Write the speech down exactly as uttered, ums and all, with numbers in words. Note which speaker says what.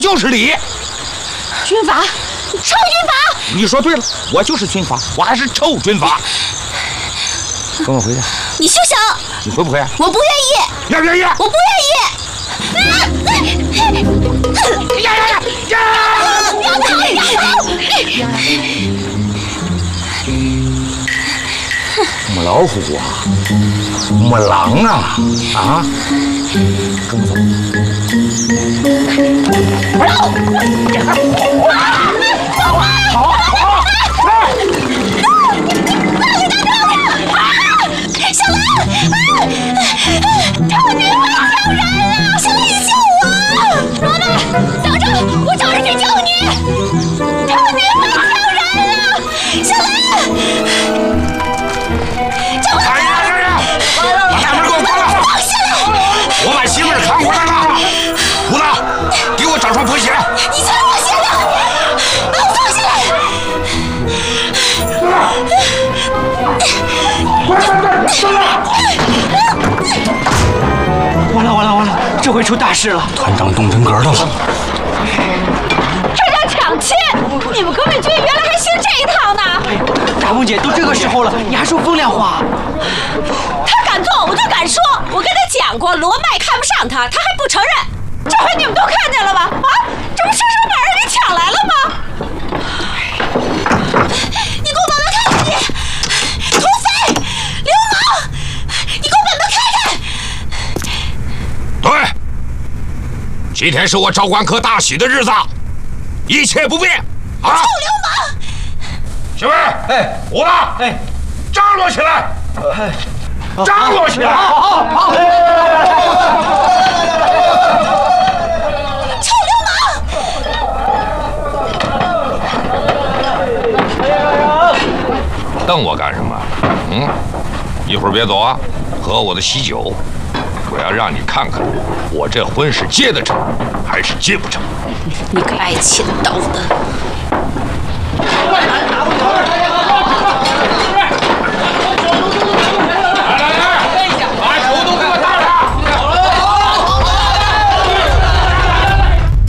Speaker 1: 就是理。
Speaker 2: 军阀，臭军阀！
Speaker 1: 你说对了，我就是军阀，我还是臭军阀。跟我回去。
Speaker 2: 你休想！
Speaker 1: 你会不会？
Speaker 2: 我不愿意。
Speaker 1: 愿不愿意？
Speaker 2: 我不愿意。
Speaker 1: 呀呀呀呀！
Speaker 2: 要逃！要逃！
Speaker 1: 母老虎啊，母狼啊，啊！跟我走。好，好，好！
Speaker 2: 小兰，臭女人挑人了！小兰，你救我！罗曼，等着，我找人去救你！臭女人挑人了！小兰，救我！
Speaker 1: 哎呀呀呀！把大门给我关了！
Speaker 2: 放下来！
Speaker 1: 我把媳妇儿扛回来了。胡子，给我找双拖鞋。
Speaker 2: 你才是我鞋的！把我放下来！
Speaker 3: 完了完了完了，这回出大事了！
Speaker 4: 团长动真格的了。
Speaker 2: 这叫抢亲！你们革命军原来还信这一套呢！
Speaker 3: 哎呀，大凤姐都这个时候了，你还说风凉话？
Speaker 2: 他敢做我就敢说，我跟他讲过，罗麦看不上他，他还不承认。这回你们都看见了吧？啊，这不生生把人给抢来了吗？你给我把门开开！你土匪，流氓！你给我把门开开！
Speaker 1: 对，今天是我昭关科大喜的日子，一切不变啊！
Speaker 2: 臭流氓！
Speaker 1: 媳妇儿，
Speaker 3: 哎，
Speaker 1: 胡子，
Speaker 3: 哎，
Speaker 1: 张罗起来！
Speaker 3: 哎，
Speaker 1: 张罗起来！
Speaker 3: 好好好！
Speaker 2: 臭流氓！
Speaker 1: 瞪我干什么？嗯，一会儿别走啊，喝我的喜酒。我要让你看看，我这婚是结得成，还是结不成。
Speaker 2: 你个爱切刀的！
Speaker 3: 拿不